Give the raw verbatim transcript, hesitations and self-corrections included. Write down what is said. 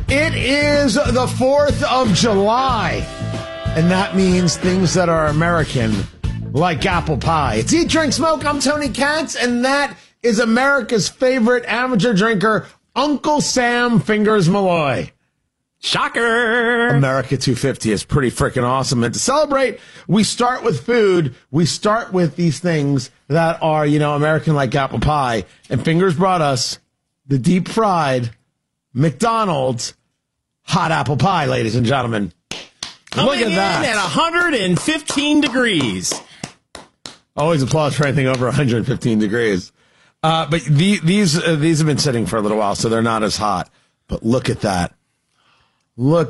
It is the fourth of July, and that means things that are American, like apple pie. It's Eat, Drink, Smoke. I'm Tony Katz, and that is America's favorite amateur drinker, Uncle Sam Fingers Malloy. Shocker! America two fifty is pretty freaking awesome. And to celebrate, we start with food. We start with these things that are, you know, American like apple pie. And Fingers brought us the deep fried McDonald's hot apple pie, ladies and gentlemen. Coming Look at in that. at one hundred fifteen degrees. Always applause for anything over one hundred fifteen degrees. Uh, but the, these uh, these have been sitting for a little while, so they're not as hot. But look at that. Look